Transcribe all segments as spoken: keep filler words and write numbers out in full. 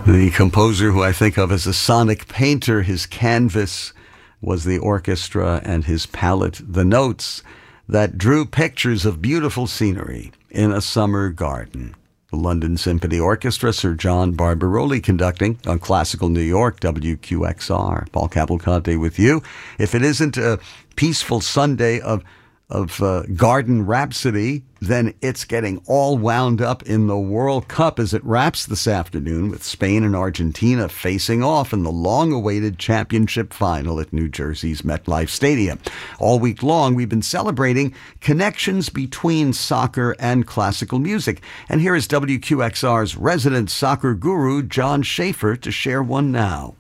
The composer who I think of as a sonic painter, his canvas was the orchestra and his palette, the notes that drew pictures of beautiful scenery in a summer garden. The London Symphony Orchestra, Sir John Barbaroli conducting on Classical New York, W Q X R. Paul Cavalcante with you. If it isn't a peaceful Sunday of of uh, garden rhapsody, then it's getting all wound up in the World Cup as it wraps this afternoon with Spain and Argentina facing off in the long-awaited championship final at New Jersey's MetLife Stadium. All week long, we've been celebrating connections between soccer and classical music. And here is W Q X R's resident soccer guru, John Schaefer, to share one now.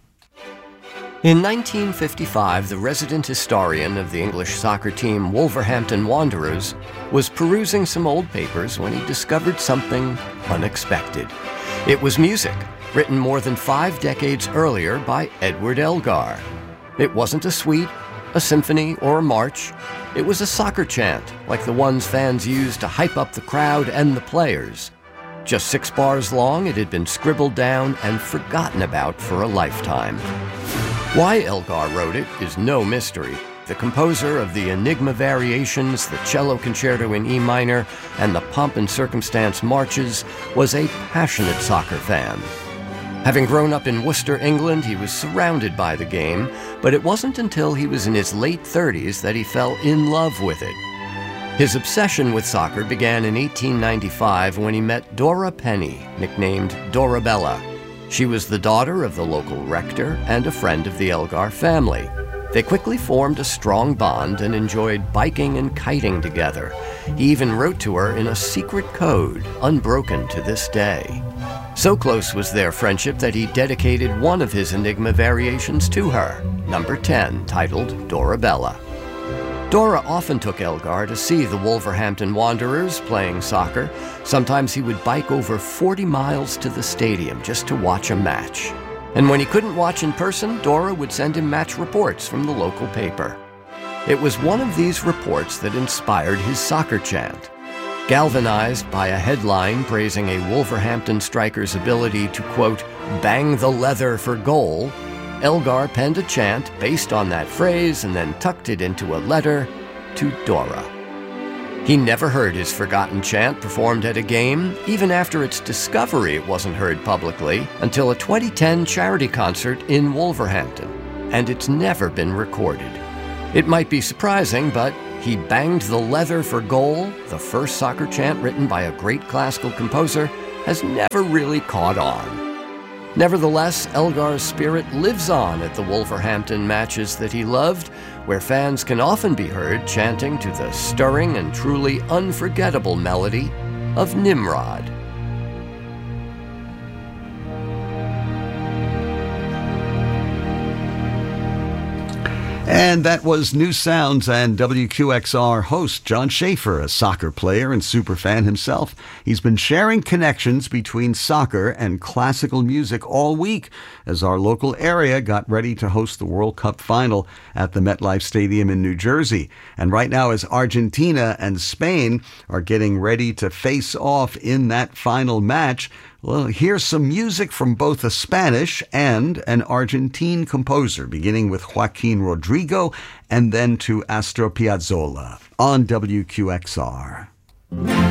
In nineteen fifty-five, the resident historian of the English soccer team Wolverhampton Wanderers was perusing some old papers when he discovered something unexpected. It was music, written more than five decades earlier by Edward Elgar. It wasn't a suite, a symphony, or a march. It was a soccer chant, like the ones fans used to hype up the crowd and the players. Just six bars long, it had been scribbled down and forgotten about for a lifetime. Why Elgar wrote it is no mystery. The composer of the Enigma Variations, the Cello Concerto in E minor, and the Pomp and Circumstance marches was a passionate soccer fan. Having grown up in Worcester, England, he was surrounded by the game, but it wasn't until he was in his late thirties that he fell in love with it. His obsession with soccer began in eighteen ninety-five when he met Dora Penny, nicknamed Dorabella. She was the daughter of the local rector and a friend of the Elgar family. They quickly formed a strong bond and enjoyed biking and kiting together. He even wrote to her in a secret code, unbroken to this day. So close was their friendship that he dedicated one of his Enigma Variations to her, number ten, titled Dorabella. Dora often took Elgar to see the Wolverhampton Wanderers playing soccer. Sometimes he would bike over forty miles to the stadium just to watch a match. And when he couldn't watch in person, Dora would send him match reports from the local paper. It was one of these reports that inspired his soccer chant. Galvanized by a headline praising a Wolverhampton striker's ability to, quote, bang the leather for goal, Elgar penned a chant based on that phrase and then tucked it into a letter to Dora. He never heard his forgotten chant performed at a game. Even after its discovery, it wasn't heard publicly until a twenty ten charity concert in Wolverhampton, and it's never been recorded. It might be surprising, but he banged the leather for goal, the first soccer chant written by a great classical composer, has never really caught on. Nevertheless, Elgar's spirit lives on at the Wolverhampton matches that he loved, where fans can often be heard chanting to the stirring and truly unforgettable melody of Nimrod. And that was New Sounds and W Q X R host John Schaefer, a soccer player and superfan himself. He's been sharing connections between soccer and classical music all week as our local area got ready to host the World Cup final at the MetLife Stadium in New Jersey. And right now, as Argentina and Spain are getting ready to face off in that final match, well, here's some music from both a Spanish and an Argentine composer, beginning with Joaquin Rodrigo and then to Astor Piazzolla on W Q X R.